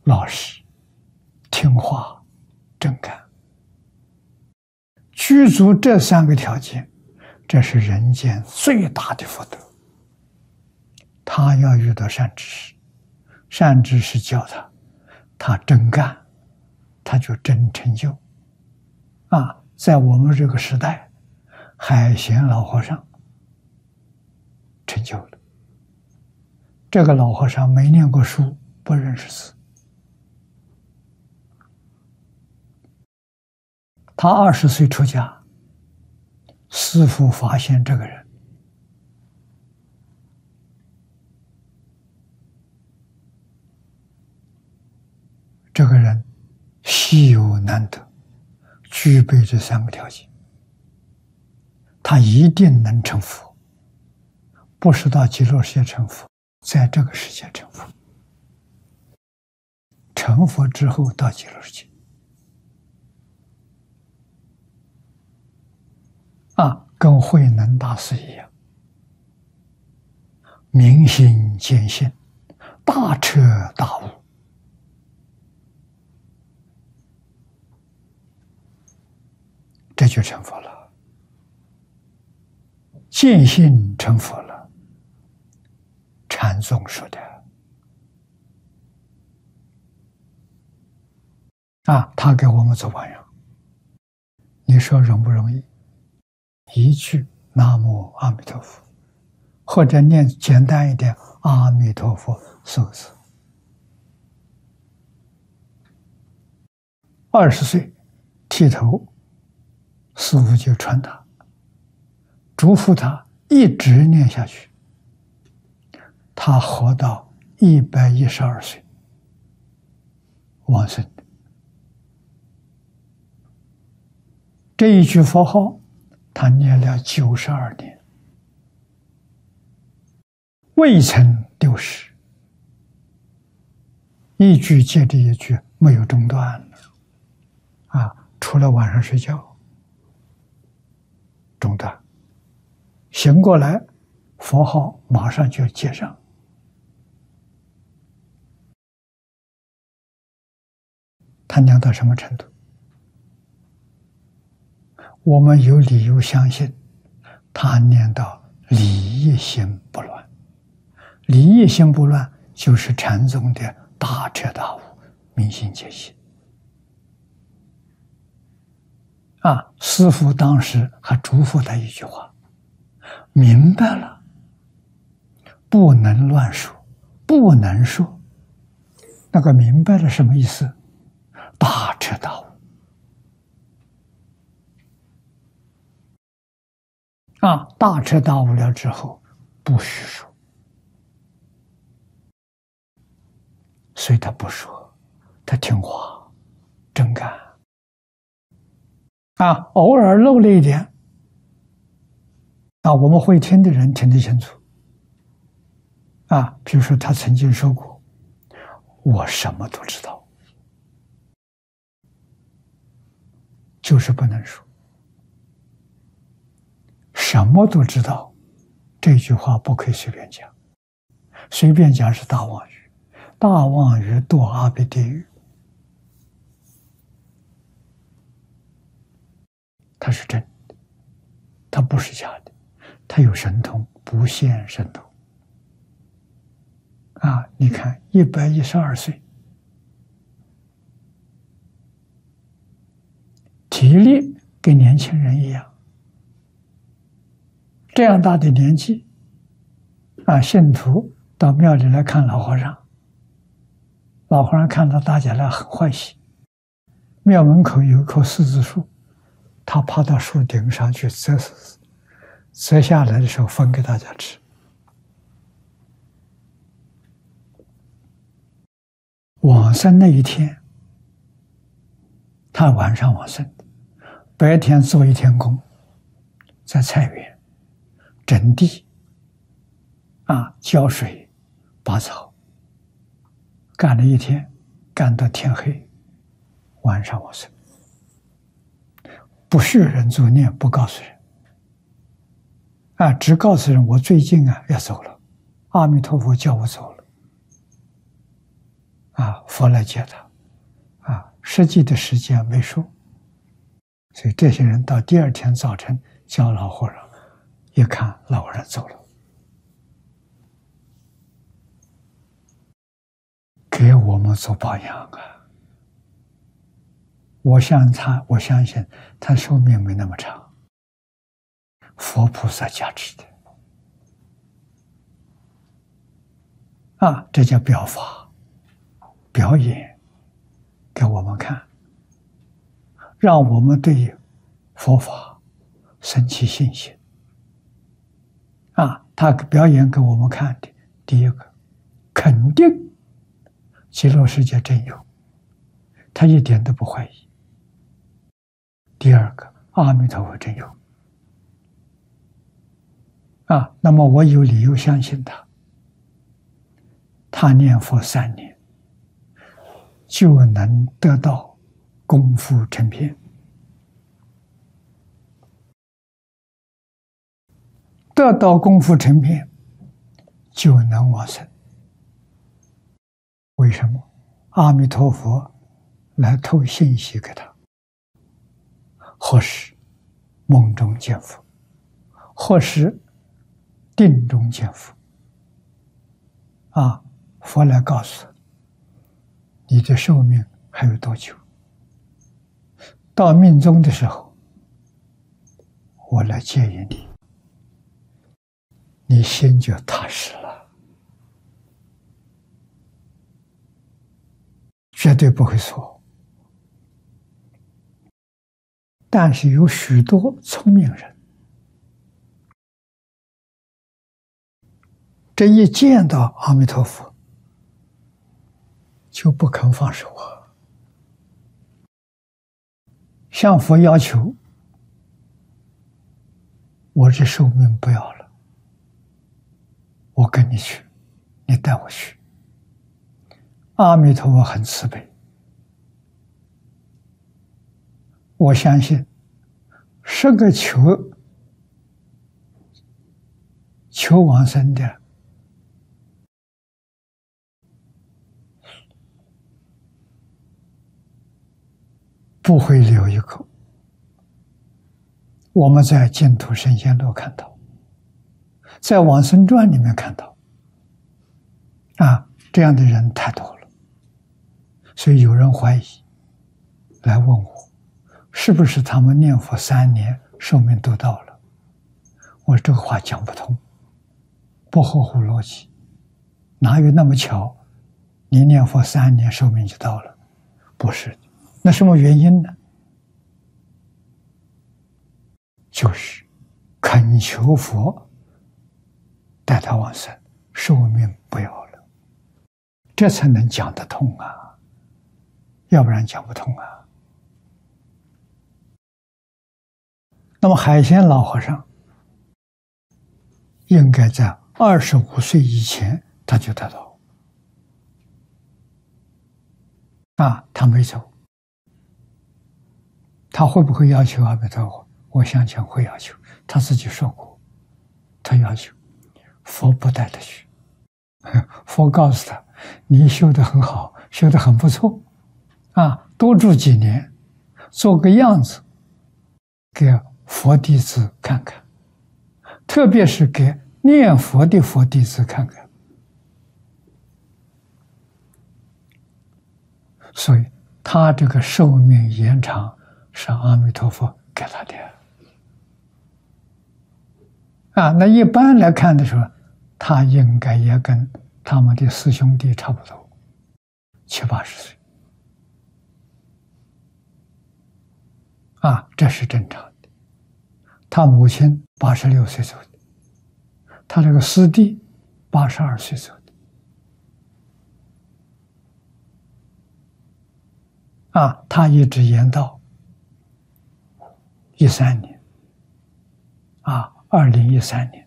老实、听话、真干，具足这3个条件，这是人间最大的福德。他要遇到善知识，善知识教他，他真干，他就真成就。在我们这个时代，海贤老和尚成就了。这个老和尚没念过书，不认识字。他20岁出家，师父发现这个人，稀有难得，具备这3个条件，他一定能成佛，不是到极乐世界成佛，在这个世界成佛。成佛之后到极乐世界，跟慧能大师一样，明心见性，大彻大悟。这就成佛了，见性成佛了。禅宗说的他给我们做榜样，你说容不容易？一句南无阿弥陀佛，或者念简单一点阿弥陀佛4个字。20岁剃头，师父就传他，嘱咐他一直念下去。他活到112岁往生的。这一句佛号他念了92年，未曾丢失，一句接着一句，没有中断除了晚上睡觉中断，醒过来佛号马上就接上。他念到什么程度？我们有理由相信他念到理一心不乱。理一心不乱就是禅宗的大彻大悟，明心见性。师父当时还嘱咐他一句话：明白了，不能乱说，不能说。那个明白了什么意思？大彻大悟。大彻大悟了之后，不许说，所以他不说，他听话，真干。偶尔漏了一点，我们会听的人听得清楚。比如说他曾经说过：“我什么都知道。”就是不能说。什么都知道，这句话不可以随便讲，随便讲是大妄语，大妄语堕阿鼻地狱。它是真的，它不是假的，它有神通，不现神通。你看112岁，体力跟年轻人一样。这样大的年纪，信徒到庙里来看老和尚，老和尚看到大家来很欢喜。庙门口有一棵柿子树，他爬到树顶上去摘柿子，摘下来的时候分给大家吃。往生那一天，他晚上往生的，白天做一天工，在菜园整地，浇水、拔草，干了一天，干到天黑，晚上往生。不许人作孽，不告诉人，只告诉人我最近要走了，阿弥陀佛叫我走了， 佛来接他，实际的时间没说，所以这些人到第二天早晨叫老和尚，一看老和尚走了，给我们做榜样啊！我相信他寿命没那么长，佛菩萨加持的这叫表法，表演给我们看，让我们对佛法生起信心他表演给我们看的，第一个肯定极乐世界真有，他一点都不怀疑；第二个，阿弥陀佛真有那么我有理由相信他念佛3年就能得到功夫成片，得到功夫成片就能往生。为什么？阿弥陀佛来透信息给他，或是梦中见佛，或是定中见佛佛来告诉你的寿命还有多久，到命终的时候我来接引你，你心就踏实了，绝对不会错。但是有许多聪明人，这一见到阿弥陀佛就不肯放手向佛要求，我这寿命不要了，我跟你去，你带我去。阿弥陀佛很慈悲，我相信10个求往生的不会留一个。我们在净土圣贤录看到，在往生传里面看到这样的人太多了，所以有人怀疑来问我，是不是他们念佛3年寿命都到了？我说这个话讲不通，不合乎逻辑，哪有那么巧你念佛3年寿命就到了？不是的，那什么原因呢？就是恳求佛带他往生，寿命不要了，这才能讲得通要不然讲不通那么海鲜老和尚应该在25岁以前他就得到他没走，他会不会要求阿弥陀佛？我相信会要求，他自己说过，他要求佛不带他去，佛告诉他，你修得很好，修得很不错多住几年，做个样子给佛弟子看看，特别是给念佛的佛弟子看看。所以他这个寿命延长是阿弥陀佛给他的那一般来看的时候，他应该也跟他们的师兄弟差不多，70、80岁这是正常的。他母亲86岁走的，他这个师弟82岁走的他一直延到2013年